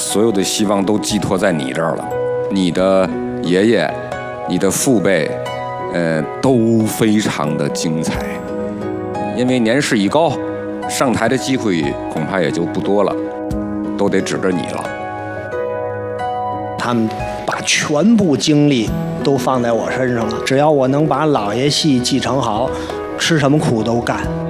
所有的希望都寄托在你这儿了。你的爷爷、你的父辈，都非常的精彩。因为年事已高，上台的机会恐怕也就不多了，都得指着你了。 他们把全部精力都放在我身上了，只要我能把老爷戏继承好，吃什么苦都干。